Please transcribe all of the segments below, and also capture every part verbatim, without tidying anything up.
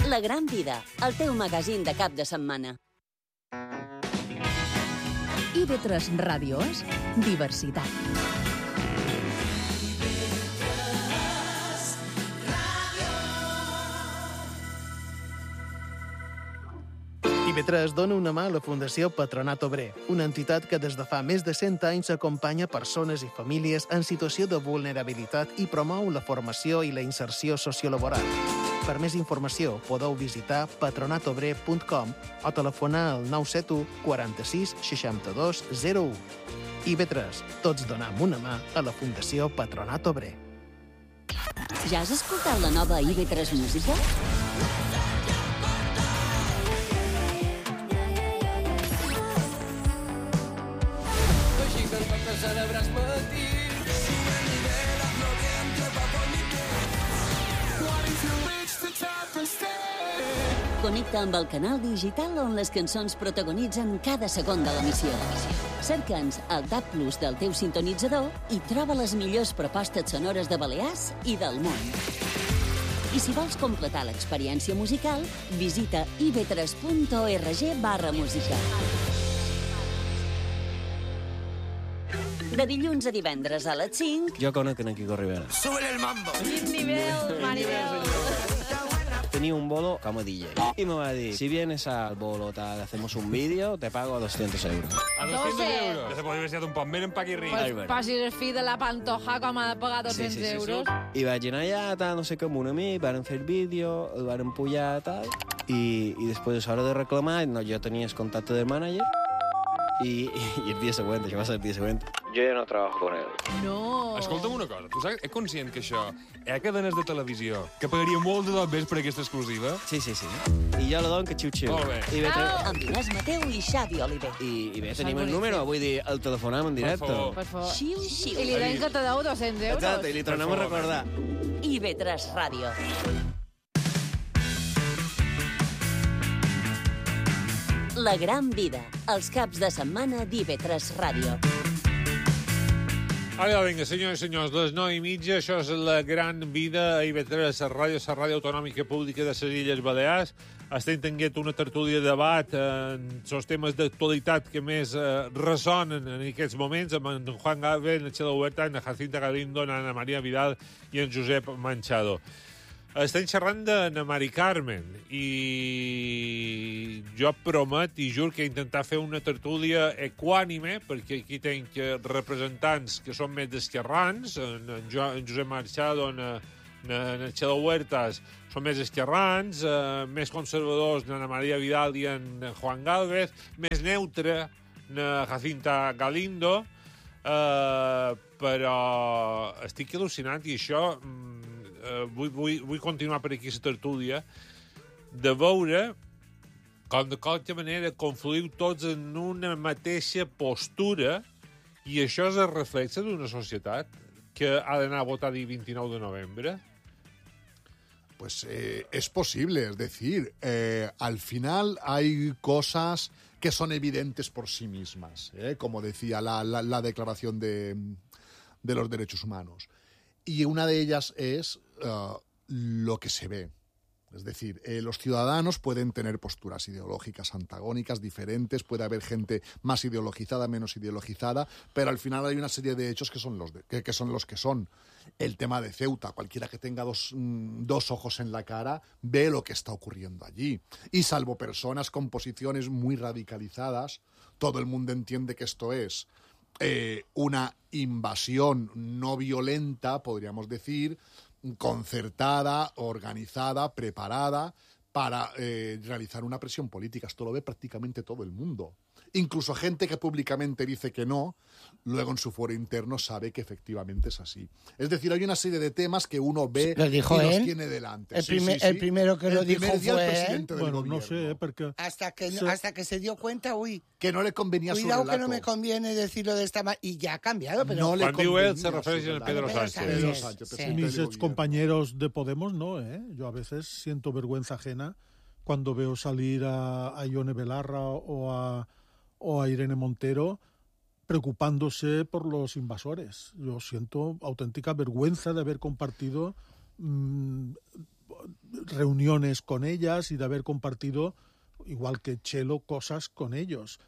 La Gran Vida, el teu magazín de cap de setmana. I V tres Ràdio és diversitat. I V tres dona una mà a la Fundació Patronat Obrer, una entitat que des de fa més de cent anys acompanya persones i famílies en situació de vulnerabilitat i promou la formació i la inserció sociolaboral. Per més informació podeu visitar patronatobrer punt com o telefonar al nou set u quaranta-sis seixanta-dos zero u. I V tres, tots donem una mà a la Fundació Patronat Obrer. Ja has escoltat la nova I V tres Música? Connecta amb el canal digital on les cançons protagonitzen cada segon de l'emissió. Cerca'ns al Tab Plus del teu sintonitzador i troba les millors propostes sonores de Balears i del món. I si vols completar l'experiència musical, visita i v tres punt org barra música. De dilluns a divendres a les cinc... Jo conec en Kiko Rivera. ¡Súbele el mambo! Quin nivell, Maribel! Tenía un bolo como D J. Y me va a decir, si vienes al bolo, tal, hacemos un vídeo, te pago a doscientos euros. A doscientos euros? Ja se podria haver estat un poc més en Paquirri. Pues passis el fill de la Pantoja com ha de pagar dos-cents sí, sí, sí, euros. I vaig anar allà, tal, no sé què, amb un amic, varen fer el vídeo, el varen pujar, tal, i, i després a l'hora de reclamar, no, jo tenia el contacte del manager, i, i el dia següent, això va ser el dia següent, jo ja no treballo con él. No. Escolta'm una cosa, tu saps, ets conscient que això, hi ha cadenes de televisió que pagaria molt de tot més per aquesta exclusiva? Sí, sí, sí. I jo la dono que xiu-xiu. Molt bé. I ve, Amb Inés Mateu i Xavi Oliver. i, i bé, tenim el número, vull dir, el telefonem en directe. Per favor. Per favor. Xiu, xiu. I li deien que te deu dos-cents euros. Exacte, i li tornem a recordar. I V tres Ràdio. La Gran Vida, els caps de setmana d'I V tres Ràdio. Ara, vinga, senyors i senyors, les nou i mitja, això és La Gran Vida, a I V tres Ràdio, la ràdio autonòmica pública de les Illes Balears. Estem tenint una tertúlia de debat en els temes d'actualitat que més eh, ressonen en aquests moments, amb en Juan Galvez, en Txela Huerta, en Jacinta Galindo, en Ana Maria Vidal i en Josep Manchado. Estem xerrant d'Anna Mari Carmen i jo promet i jur que intentar fer una tertúlia equànime, perquè aquí tenc representants que són més d'esquerrans, en, en, jo, en Josep Manchado, en, en, en Txela Huertas, són més esquerrans, eh, més conservadors, en Ana Maria Vidal i en Juan Galvez, més neutre, en Jacinta Galindo, eh, però estic al·lucinat i això... Uh, vull, vull, vull continuar per aquí la tertúlia, de veure com de qualque manera confluïu tots en una mateixa postura i això és el reflexe d'una societat que ha d'anar a votar el vint-i-nou de novembre. Pues eh, es posible, es decir, eh, al final hay cosas que son evidentes por sí mismas, ¿eh? Como decía la, la, la Declaración de, de los Derechos Humanos. Y una de ellas es uh, lo que se ve. Es decir, eh, los ciudadanos pueden tener posturas ideológicas antagónicas, diferentes, puede haber gente más ideologizada, menos ideologizada, pero al final hay una serie de hechos que son los, de, que, que, son, los que son. El tema de Ceuta, cualquiera que tenga dos, mmm, dos ojos en la cara ve lo que está ocurriendo allí. Y salvo personas con posiciones muy radicalizadas, todo el mundo entiende que esto es Eh, una invasión no violenta, podríamos decir, concertada, organizada, preparada para eh, realizar una presión política. Esto lo ve prácticamente todo el mundo. Incluso gente que públicamente dice que no, luego en su foro interno sabe que efectivamente es así. Es decir, hay una serie de temas que uno ve ¿Lo dijo y él? los tiene delante. El, sí, primer, sí, sí. el primero que el lo dijo primer día fue el presidente del bueno, gobierno. no sé, porque... Hasta que, no, se... hasta que se dio cuenta, uy, que no le convenía su cuidado relato. que no me conviene decirlo de esta manera. Y ya ha cambiado, pero... No le Quan diu él, se convenía refereix su a Pedro relato. Sánchez. Pedro Sí, Sánchez, sí. presidente Mis del ex gobierno. compañeros de Podemos no, ¿eh? Yo a veces siento vergüenza ajena cuando veo salir a, a Ione Belarra o a, o a Irene Montero preocupándose por los invasores. Yo siento auténtica vergüenza de haber compartido mmm, reuniones con ellas y de haber compartido, igual que Chelo, cosas con ellos.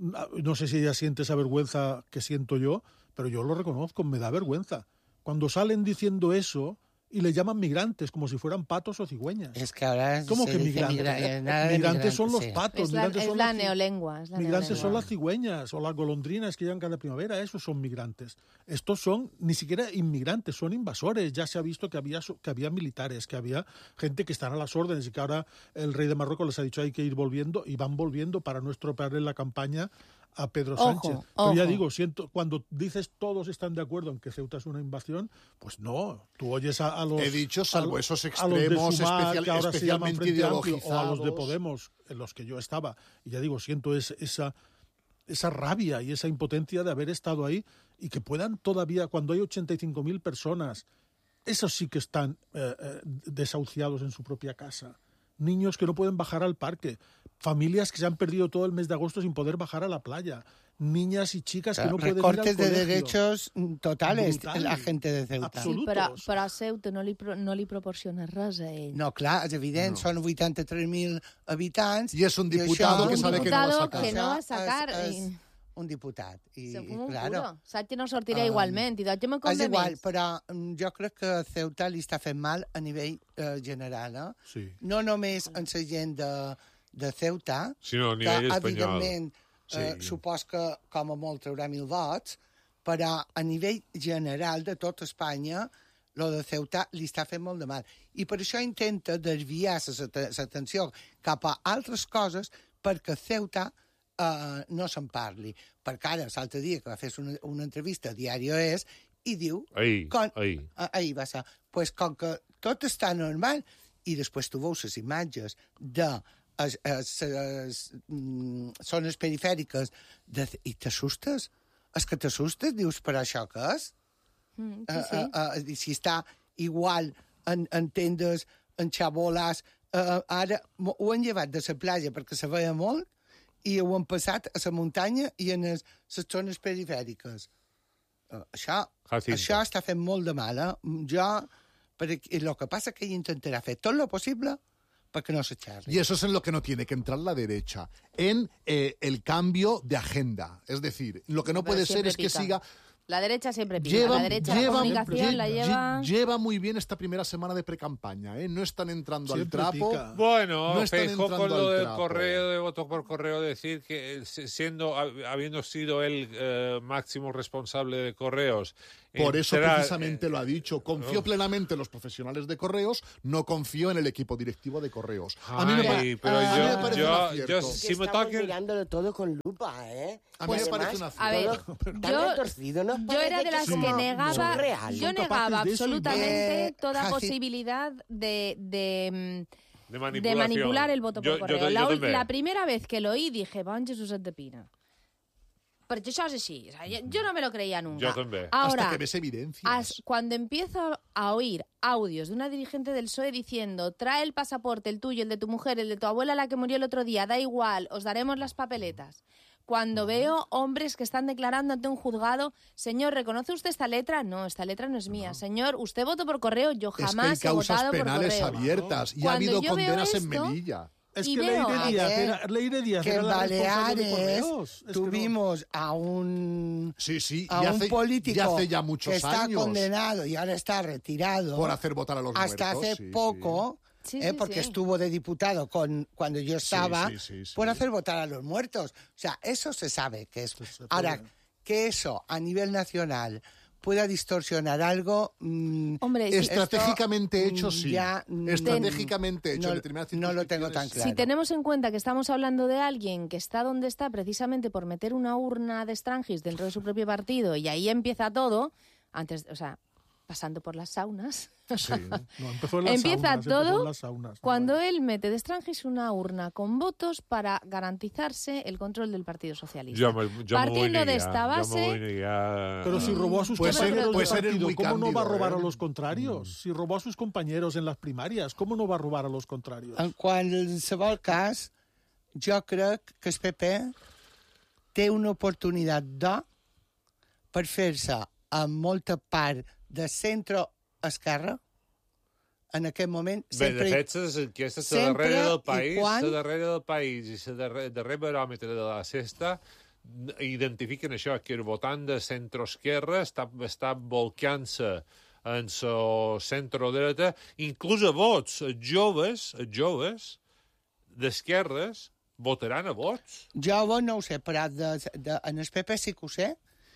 No sé si ella siente esa vergüenza que siento yo, pero yo lo reconozco, me da vergüenza. Cuando salen diciendo eso y le llaman migrantes, como si fueran patos o cigüeñas. Es que ahora ¿Cómo se que dice migrantes? migra- Migrantes, eh, nada de migrantes, son los sí. patos. Es la, migrantes es son la las ci- neolengua. Es la Migrantes neolengua. son las cigüeñas o las golondrinas que llegan cada primavera, esos son migrantes. Estos son ni siquiera inmigrantes, son invasores. Ya se ha visto que había, so- que había militares, que había gente que están a las órdenes y que ahora el rey de Marruecos les ha dicho hay que ir volviendo y van volviendo para no estropearle la campaña a Pedro Ojo, Sánchez. Pero ya ojo. digo, siento, cuando dices todos están de acuerdo en que Ceuta es una invasión, pues no. Tú oyes a, a los... He dicho, salvo a- esos a los de extremos Sumar, especial- que ahora se llaman especialmente Frente Amplio, o a ideologizados. los de Podemos, en los que yo estaba. Y ya digo, siento es- esa, esa rabia y esa impotencia de haber estado ahí y que puedan todavía, cuando hay ochenta y cinco mil personas, esos sí que están eh, eh, desahuciados en su propia casa. Niños que no pueden bajar al parque, familias que se han perdido todo el mes de agosto sin poder bajar a la playa, niñas y chicas que no pueden ir al Recortes de colegio. derechos mm, totales, Brutales. la gente de Ceuta. Absolut. Sí, però, Absolutos. però a Ceuta no li, pro, no li proporciona res a ell. No, clar, és evident, No. són vuitanta-tres mil habitants. Y es un i diputado això- que un sabe que no va a diputado sacar. que no va a Això sacar. És, i- és un diputat. I, Se i fuma un claro, puro. Saps que no sortirà Ah, igualment. I doncs, me és convé igual, més. però mm, jo crec que a Ceuta li està fent mal a nivell eh, general. Eh? Sí. No només en la gent de, de Ceuta, Sinó a que nivell espanyol. evidentment eh, Sí. supos que com a molt traurà mil vots, però a nivell general de tot Espanya lo de Ceuta li està fent molt de mal. I per això intenta desviar l'atenció cap a altres coses perquè Ceuta eh, no se'n parli. Perquè ara, l'altre dia que va fer una, una entrevista a Diario Es i diu... Ahir, con, ahir. Ah, ahir va ser. Pues com que tot està normal i després tu veus les imatges de es, es, es, mm, zones perifèriques de, i t'assustes. És que t'assustes, dius, però això què és? Mm, sí, Uh, sí. uh, uh, si està igual en, en tendes, en xaboles, uh, ara mo- ho han llevat de la platja perquè se veia molt i ho han passat a la muntanya i en les zones perifèriques. Uh, això, Jacinto. això està fent molt de mal, eh? Jo, perquè, el que passa és que ell intentarà fer tot lo possible perquè no se xerri. Y eso es en lo que no tiene que entrar la derecha, en eh, el cambio de agenda. Es decir, lo que no Pero puede ser siempre es que pica. siga... La derecha siempre pica. Lleva, la derecha lleva- la comunicación lle- la lle- lleva... lleva muy bien esta primera semana de precampaña, ¿eh? No están entrando Siempre al trapo. pica. Bueno, No están Feijóo entrando con lo al del trapo. correo, de voto por correo, decir que eh, siendo, hab- habiendo sido el eh, máximo responsable de correos. Por eso entrar- precisamente lo ha dicho. Confío Uf. plenamente en los profesionales de correos, no confío en el equipo directivo de correos. A mí me, Ay, pa- pero a mí yo- me parece yo- un yo acierto. sí- que Si me estamos toquen- mirándolo todo con lupa, ¿eh? A mí Pues me parece además, un A ver, todo tan yo, retorcido, ¿no? yo Parece era de las es que como negaba, surreal. yo Son capaces negaba de eso y absolutamente Eh, toda Jaci- posibilidad de, de, de de manipulación. manipular el voto por Yo- yo correo. ta- la, yo ul- també. la primera vez que lo oí dije, bon Jesús de Pina. Porque eso es así. O sea, yo, yo no me lo creía nunca. Yo también. Ahora, Hasta que ves evidencias. as- cuando empiezo a oír audios de una dirigente del P S O E diciendo trae el pasaporte, el tuyo, el de tu mujer, el de tu abuela, la que murió el otro día, da igual, os daremos las papeletas. Cuando veo hombres que están declarando ante un juzgado, señor, ¿reconoce usted esta letra? No, esta letra no es mía. Señor, ¿usted votó por correo? Yo Es que jamás hay he causas votado por penales correo. abiertas y ha Cuando habido yo veo condenas en esto, Melilla. Es Y que veo- Leire A Díaz ver, era, Leire Díaz que era en la responsable de Baleares correos. Es que no- tuvimos a un Sí, sí, a y un hace, político y hace ya muchos que está años condenado y ahora está retirado por hacer votar a los hasta muertos. hace sí, sí. poco, Sí, eh, sí, porque sí. estuvo de diputado con cuando yo estaba, sí, sí, sí. por hacer votar a los muertos. O sea, eso se sabe que es. Se- se Ahora, puede. que eso a nivel nacional pueda distorsionar algo. mm, Hombre, si- Estratégicamente esto, hecho, mm, sí. ya, mm, Estratégicamente hecho no, en determinadas no lo tengo tan circunscripciones. claro. Si tenemos en cuenta que estamos hablando de alguien que está donde está precisamente por meter una urna de Strangis dentro de su propio partido y ahí empieza todo, antes, o sea, pasando por las saunas, Sí. No, empezó en las empieza saunas, empezó todo en las saunas, no, cuando vale. él mete de Strangis una urna con votos para garantizarse el control del Partido Socialista. Yo me, yo me voy Partiendo de negar, esta yo me base, voy negar. Pero si robó a sus Puede ser- compañeros puede del ser el partido, muy ¿cómo no va a cándido, robar ¿eh? a los contrarios? Si robó a sus compañeros en las primarias, ¿cómo no va a robar a los contrarios? En qualsevol cas, jo crec que el P P té una oportunitat d'or per fer-se amb molta part de centre-esquerra en aquest moment... Bé, Sempre, de fet, les enquestes de sempre darrere del i país, quan- la darrere del país i el darrer, darrer baròmetre de la Sexta identifiquen això, que el votant de centro-esquerra està, està volcant-se en la centro-dreta, inclús a vots, els joves, els joves d'esquerres votaran a vots. Jo a vos no ho sé, però de, de, en el P P sí que ho sé,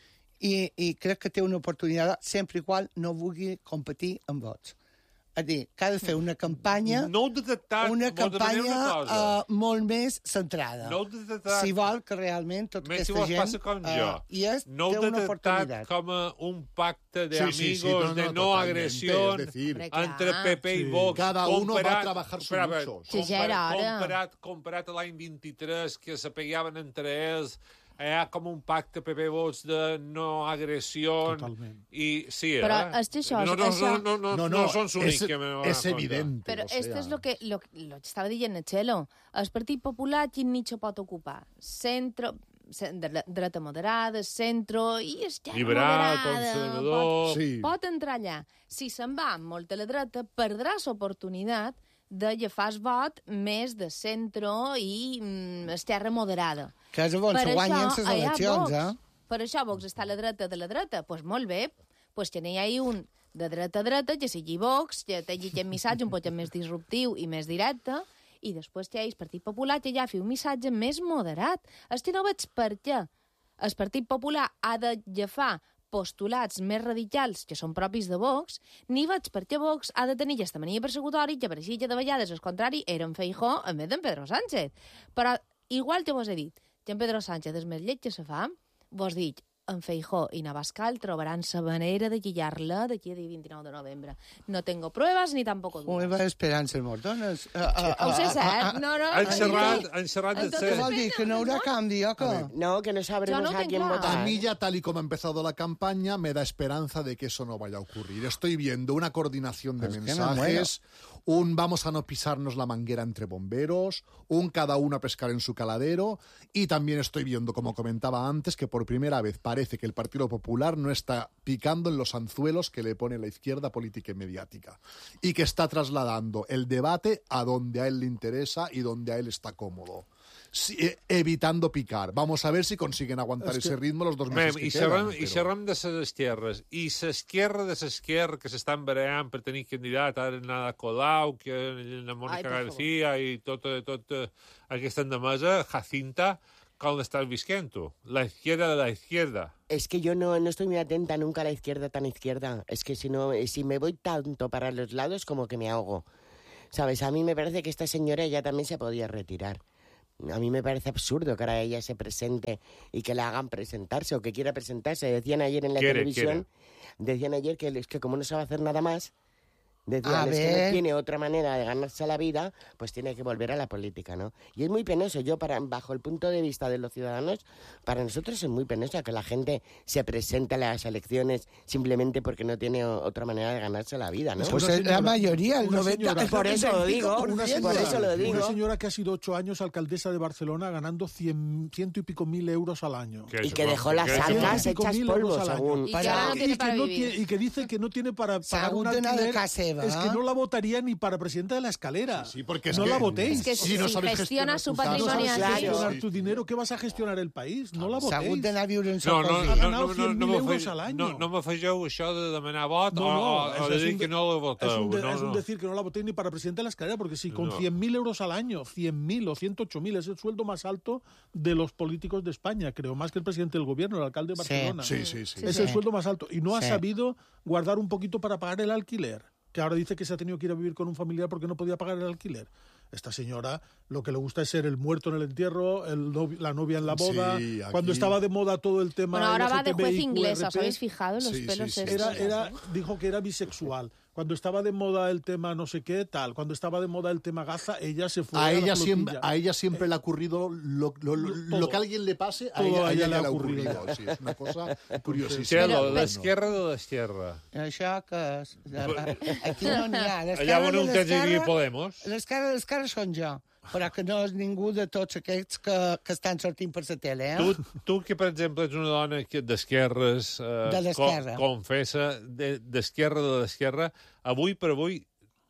i, i crec que té una oportunitat sempre i qual no vulgui competir amb vots. És a dir, que ha de fer una campanya, no heu detectat, una campanya campanya uh, molt més centrada. No heu detectat, si vol que realment tota més si aquesta vos gent... passa com jo. Uh, i és, no té heu una detectat oportunitat. com a un pacte de Sí, amigos, sí, sí, no, no, de no totalmente, agresión, es decir, entre P P Sí. i Vox. Cada uno va a comparat- trabajar su espera, mucho. Sí, ja era hora. Comparat, comparat a l'any vint-i-tres, que se pegaven entre ells, hi ha com un pacte P P-Vox de no agressió. Totalment. I sí, Però eh? és que això- no, no, això- no, no, no, No, no, no, són l'únic es, que me es evidente. Però o esto sea. es lo que, lo, lo que estava dient el Chelo. El Partit Popular quin nicho pot ocupar? Centro, cen- dre- dreta moderada, centro i esquerra Liberal, moderada. conservador. Pot, Sí. pot entrar allà. Si se'n va molt a la dreta, perdrà l'oportunitat d'agafar el vot més de centro i mm, esquerra moderada. Que és on se guanyen les hi ha eleccions, Vox. eh? Per això Vox està a la dreta de la dreta. Doncs pues molt bé, pues que n'hi hagi un de dreta a dreta, que sigui Vox, que tingui aquest missatge un poc més disruptiu i més directe, i després que hi hagi el Partit Popular, que ja fi un missatge més moderat. És que no veig per què el Partit Popular ha d'agafar postulats més radicals que són propis de Vox, ni veig per què Vox ha de tenir aquesta mania persecutori que pareixia que de vegades, al contrari, era en Feijó en vez d'en Pedro Sánchez. Però, igual que vos he dit, que en Pedro Sánchez és més lleig que se fa, vos dic, en Feijó i Navascal trobaran la manera de guillar-la d'aquí al dia vint-i-nou de novembre. No tengo pruebas ni tampoco dudas. Uy, va esperances mordones. Uh, uh, Ho sé cert, no, no. Han xerrat, han xerrat de Entonces, ¿Qué ser... vol dir? ¿Que no haurà canvi o què? No, que no sabremos Yo no a tengo quién claro. votar. A mí ya, tal y como ha empezado la campaña, me da esperanza de que eso no vaya a ocurrir. Estoy viendo una coordinación de Es que me mensajes, un vamos a no pisarnos la manguera entre bomberos, un cada uno a pescar en su caladero, y también estoy viendo, como comentaba antes, que por primera vez parece que el Partido Popular no está picando en los anzuelos que le pone la izquierda política y mediática, y que está trasladando el debate a donde a él le interesa y donde a él está cómodo. Sí, eh, evitando picar. Vamos a ver si consiguen aguantar Es que- ese ritmo los dos meses Mem, que i queden. xerrem, i però- xerrem de les esquerres. I l'esquerra de l'esquerra que s'estan barallant per tenir candidat, ara Nada Colau, que la Mónica Ai, per García i tota, tota aquesta endemesa, Jacinta, com l'estàs visquent tu? La izquierda de la izquierda. Es que yo no, no estoy muy atenta nunca a la izquierda tan izquierda. Es que si no, si me voy tanto para los lados, como que me ahogo. ¿Sabes? A mí me parece que esta señora ya también se podía retirar. A mí me parece absurdo que ahora ella se presente y que la hagan presentarse o que quiera presentarse. Decían ayer en la Quiere, televisión, decían ayer que es que como no sabe hacer nada más, decían A es que ver. no tiene otra manera de ganarse la vida, pues tiene que volver a la política, ¿no? Y es muy penoso. Yo, para bajo el punto de vista de los ciudadanos, para nosotros es muy penoso que la gente se presente a las elecciones simplemente porque no tiene o- otra manera de ganarse la vida, ¿no? Es Pues una es la señora- mayoría, el una noventa señora- Por eso lo digo, Una por señora- eso lo digo. Una señora que ha sido ocho años alcaldesa de Barcelona ganando cien, ciento y pico mil euros al año. Que Y se que pon- dejó las que se Ciento y arcas pico hechas mil polvo, euros al año. según. Y Para- que ahora no Y tiene que, para no vivir. tiene- y que dice que no tiene para S'ha pagar un hagut d'anar de alquiler. casa seva, Es que eh? no la votaría ni para presidenta de la escalera. Sí, sí, porque es no que- la votéis. Es que Sí, si no sabes gestiona gestionar su tus datos. no patrimonio sabes así, Claro. gestionar Sí. tu dinero. ¿Qué vas a gestionar el país? No la S'ha hagut votéis. d'anar a viure en No, no, Sarkozy. no, Ha no, ganado no, cien mil no, euros m'afeg- al año. no, no m'afegeu això de demanar vot No, o, no, o, o eso de es dir un que de- no lo Es voteu. un, de- no, es un no. decir que no la votéis ni para presidente de la escalera, porque si con No. cien mil euros al año, cien mil o ciento ocho mil es el sueldo más alto de los políticos de España, creo, más que el presidente del gobierno, el alcalde de Sí. Barcelona. Sí, sí, sí. Es Sí. el sueldo más alto. Y no ha Sí. sabido guardar un poquito para pagar el alquiler, que ahora dice que se ha tenido que ir a vivir con un familiar porque no podía pagar el alquiler. Esta señora lo que le gusta es ser el muerto en el entierro, el novi- la novia en la boda. Sí, aquí- Cuando estaba de moda todo el tema Bueno, ahora va de juez L G T B I Q R P, inglesa, ¿os habéis fijado en los Sí, sí, pelos sí, estos? era, era, dijo que era bisexual. Cuando estaba de moda el tema no sé qué, tal. Cuando estaba de moda el tema Gaza, ella se fue A a, la ella, siempre, flotilla. a ella siempre le ha ocurrido lo, lo- lo- Todo. lo que a alguien le pase, a Todo ella, a ella le ha ocurrido. ocurrido. Sí, es una cosa curiosísima. Xelo, Però- l'esquerra de l'esquerra. Això que... és- Aquí no n'hi ha. Allà L'esquerra on de un temps hi havia l'esquerra... Podemos. L'esquerra de l'esquerra són jo, però que no és ningú de tots aquests que, que estan sortint per la tele, eh? Tu, tu que, per exemple, ets una dona que d'esquerres, eh, De l'esquerra. co- confessa, de- d'esquerra de l'esquerra, avui per avui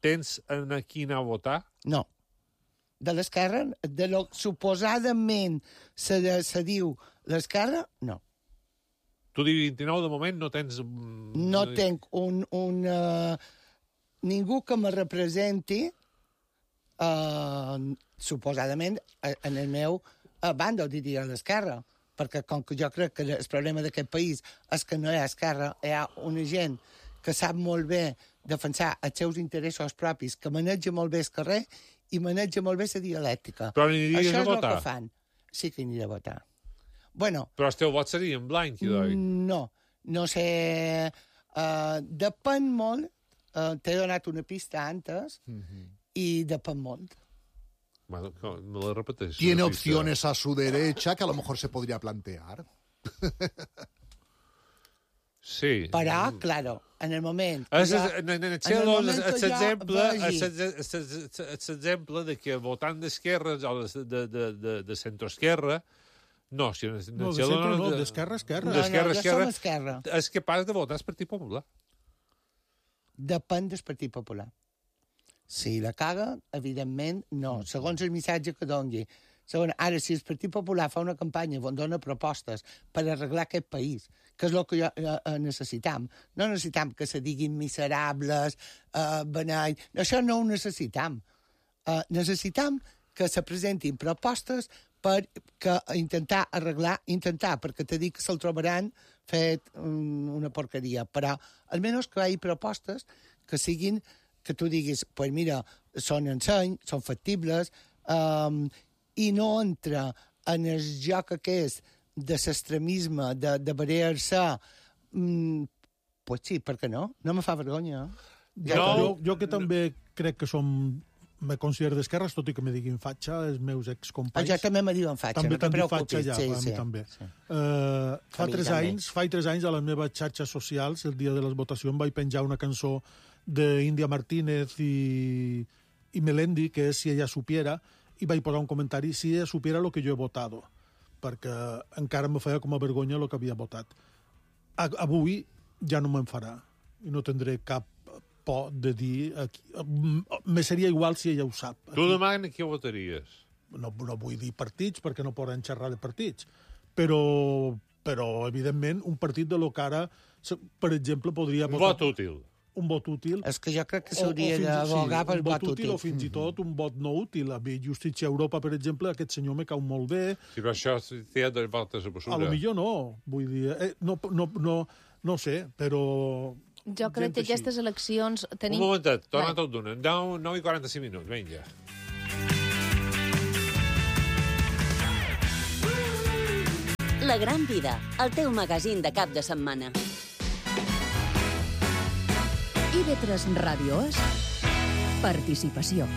tens en a qui anar a votar? No. De l'esquerra, de lo suposadament se, se diu l'esquerra, no. Tu dius vint-i-nou, de moment no tens... No tenc un... un uh, ningú que me representi, uh, suposadament, en el meu uh, bando, diria l'esquerra. Perquè com que jo crec que el problema d'aquest país és que no hi ha esquerra, hi ha una gent que sap molt bé defensar els seus interessos propis, que maneja molt bé el carrer i maneja molt bé la dialèctica. Però aniries Això a és votar? el que fan. Sí que aniré a votar. Bueno, però el teu vot seria en blanc, idoi. No, no sé... Uh, depèn molt. Uh, T'he donat una pista antes mm-hmm. i depèn molt. Bueno, me lo repeteix. Tiene opciones a su derecha que a lo mejor se podría plantear. Sí. Però, claro, en el moment... És jo, l'exemple de que votant d'esquerra o de, de, de, de, de centroesquerra, no, si no, de centre no, d'esquerra a esquerra. No, no, jo som esquerra. És capaç de votar el Partit Popular. Depèn del Partit Popular. Si la caga, evidentment, no. Segons el missatge que doni. Segons, ara, si el Partit Popular fa una campanya on dona propostes per arreglar aquest país, que és el que jo, eh, necessitam, no necessitam que se diguin miserables, eh, benai... Això no ho necessitam. Eh, necessitam que se presentin propostes per que intentar arreglar, intentar, perquè te dic que se'l trobaran fet um, una porqueria, però almenys que hi hagi propostes que siguin que tu diguis, pues mira, són enseny, són factibles, um, i no entra en el joc aquest de l'extremisme, de, de barrejar-se, um, pues sí, per què no? No me fa vergonya. Jo, no. jo, jo que també crec que som, me considero d'esquerres, tot i que me diguin fatxa, els meus excompanys. Ah, jo també me diuen fatxa, també no te preocupis. Fatxa ja, sí, a sí. mi també. Sí. Uh, fa, mi tres també. anys, fa tres anys a les meves xarxes socials, el dia de les votacions, vaig penjar una cançó d'Índia Martínez i, i Melendi, que és Si ella supiera, i vaig posar un comentari, si ella supiera lo que jo he votado, perquè encara me feia com a vergonya el que havia votat. A, avui ja no me'n farà, i no tindré cap por de dir... Aquí, me seria igual si ella ho sap. Aquí. Tu demà en què votaries? No, no vull dir partits, perquè no poden xerrar de partits, però, però evidentment, un partit de lo que ara, per exemple, podria... Un vot útil. Un vot útil. És que jo crec que s'hauria d'abogar sí, pel vot, vot útil. O fins mm-hmm. i tot un vot no útil. A mi, Justícia Europa, per exemple, aquest senyor me cau molt bé. Sí, però això té dos voltes a postura. A lo millor no, vull dir... Eh, no, no, no, no sé, però... Jo crec que aquestes eleccions tenim... Un momentet, torna tot d'una. nou i quaranta-cinc minuts, vinga. La Gran Vida, el teu magazín de cap de setmana. I ve tres Ràdio és participació.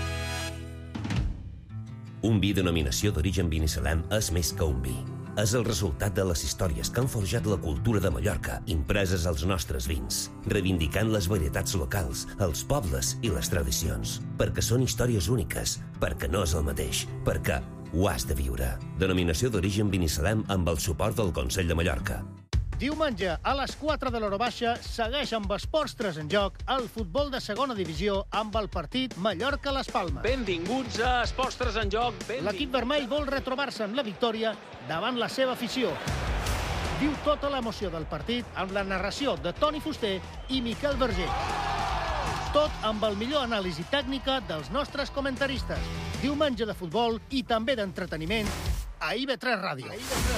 Un vi denominació d'origen Binissalem és més que un vi. És el resultat de les històries que han forjat la cultura de Mallorca, impreses als nostres vins, reivindicant les varietats locals, els pobles i les tradicions. Perquè són històries úniques, perquè no és el mateix, perquè ho has de viure. Denominació d'origen Binissalem amb el suport del Consell de Mallorca. Diumenge, a les quatre de l'hora baixa, segueix amb Esports tres en joc el futbol de segona divisió amb el partit Mallorca-Las Palmes. Benvinguts a Esports tres en joc. L'equip vermell vol retrobar-se amb la victòria davant la seva afició. Viu tota l'emoció del partit amb la narració de Toni Fuster i Miquel Verger. Tot amb el millor anàlisi tècnica dels nostres comentaristes. Diumenge de futbol i també d'entreteniment a I V tres Ràdio.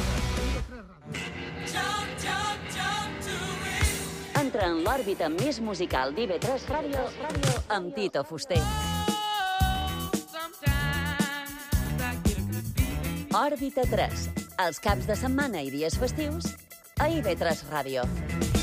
Entra en l'òrbita més musical d'I V tres Ràdio amb Tito Fuster. Òrbita tres, els caps de setmana i dies festius a I V tres Ràdio.